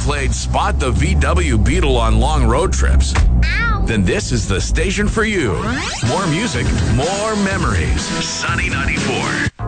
played Spot the VW Beetle on long road trips, then this is the station for you. More music, more memories. Sunny 94.